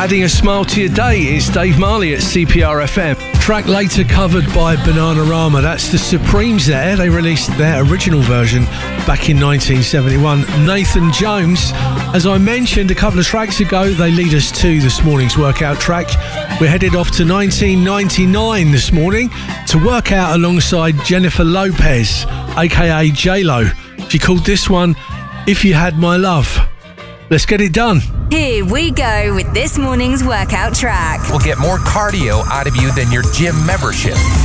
Adding a smile to your day is Dave Marley at CPR FM. Track later covered by Bananarama. That's the Supremes there. They released their original version back in 1971. Nathan Jones, as I mentioned a couple of tracks ago, they lead us to this morning's workout track. We're headed off to 1999 this morning to work out alongside Jennifer Lopez, aka J-Lo. She called this one If You Had My Love. Let's get it done. Here we go with this morning's workout track. We'll get more cardio out of you than your gym membership.